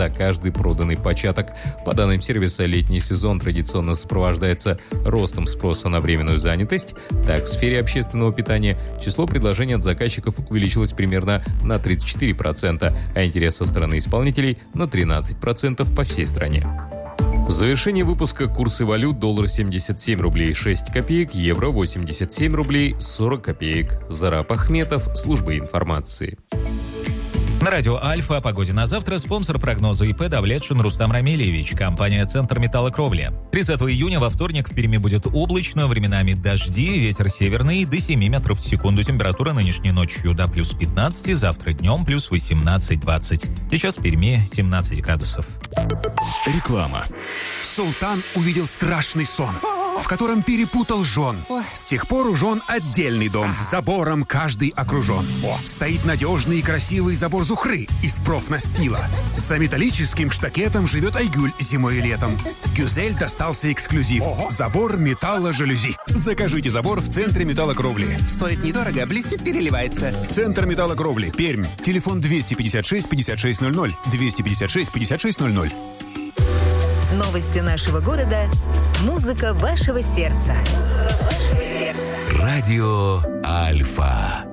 за каждый проданный початок. По данным сервиса, летний сезон традиционно сопровождается ростом спроса на временную занятость. Так, в сфере общественного питания число предложений от заказчиков увеличилось примерно на 34%, а интерес со стороны исполнителей на 13% по всей стране. В завершении выпуска курсы валют: доллар 77 рублей 6 копеек, евро 87 рублей 40 копеек. Зараб Ахметов, служба информации. На радио «Альфа» о погоде на завтра. Спонсор прогноза ИП Давлетшин Рустам Рамильевич. Компания «Центр металлокровли». 30 июня во вторник в Перми будет облачно, временами дожди, ветер северный до 7 метров в секунду. Температура нынешней ночью до плюс 15, завтра днем плюс 18-20. Сейчас в Перми 17 градусов. Реклама. Султан увидел страшный сон, в котором перепутал жен. С тех пор у жен отдельный дом. Забором каждый окружен. Стоит надежный и красивый забор Зухры из профнастила. За металлическим штакетом живет Айгуль зимой и летом. Гюзель достался эксклюзив. Забор металло-жалюзи. Закажите забор в центре металлокровли. Стоит недорого, блестит, переливается. Центр металлокровли. Пермь. Телефон 256-5600. 256-5600. Новости нашего города. Музыка вашего сердца. Радио Альфа.